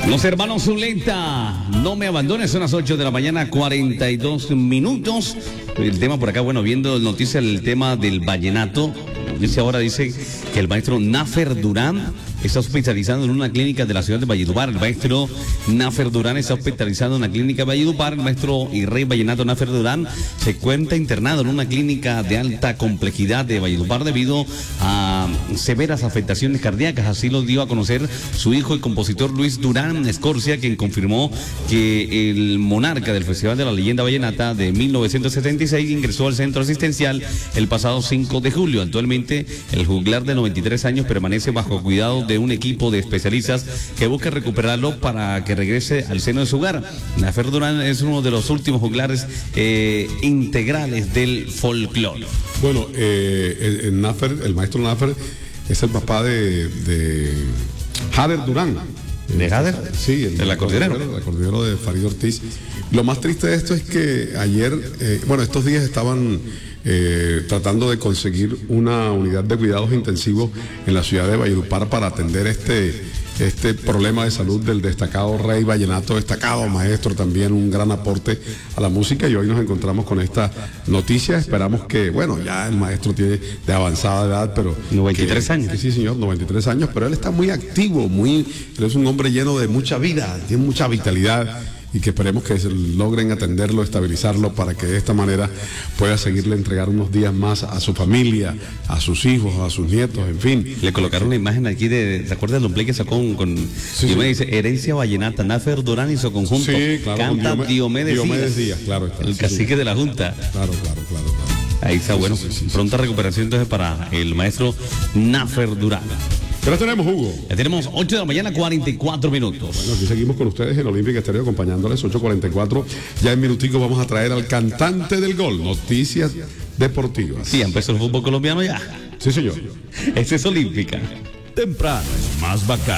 Los hermanos Zuleta, no me abandones, son las 8 de la mañana, 42 minutos. El tema por acá, bueno, viendo noticias, el tema del vallenato. Dice que el maestro Nafer Durán está hospitalizado en una clínica de la ciudad de Valledupar. El maestro Nafer Durán está hospitalizado en una clínica de Valledupar. El maestro y rey vallenato Nafer Durán se encuentra internado en una clínica de alta complejidad de Valledupar debido a severas afectaciones cardíacas. Así lo dio a conocer su hijo y compositor Luis Durán Escorcia, quien confirmó que el monarca del Festival de la Leyenda Vallenata de 1976 ingresó al centro asistencial el pasado 5 de julio. Actualmente el juglar de 93 años permanece bajo cuidado de un equipo de especialistas que busca recuperarlo para que regrese al seno de su hogar. Nafer Durán es uno de los últimos juglares integrales del folclore. Bueno, el maestro Nafer es el papá de Jader Durán. ¿De Jader? Sí, el acordeonero. El acordeonero de Farid Ortiz. Lo más triste de esto es que ayer, estos días estaban tratando de conseguir una unidad de cuidados intensivos en la ciudad de Valledupar para atender este problema de salud del destacado rey vallenato, destacado maestro, también un gran aporte a la música, y hoy nos encontramos con esta noticia. Esperamos que, ya el maestro tiene de avanzada edad, pero 93 años. Sí, señor, 93 años, pero él está muy activo, él es un hombre lleno de mucha vida, tiene mucha vitalidad, y que esperemos que logren atenderlo, estabilizarlo, para que de esta manera pueda seguirle entregar unos días más a su familia, a sus hijos, a sus nietos, en fin. Le colocaron una imagen aquí ¿te acuerdas del play que sacó con sí. Me dice Herencia Vallenata, Nafer Durán y su conjunto? Sí, claro. Canta Diomedes Díaz, claro está. El cacique de la Junta. Claro. Ahí está, Sí. Pronta recuperación entonces para el maestro Nafer Durán. ¿Qué hora tenemos, Hugo? Ya tenemos 8 de la mañana, 44 minutos. Bueno, aquí seguimos con ustedes en Olímpica Estéreo, acompañándoles, 8:44. Ya en minuticos vamos a traer al cantante del gol, noticias deportivas. Sí, empezó el fútbol colombiano ya. Sí, señor. Este es Olímpica. Temprano es más bacán.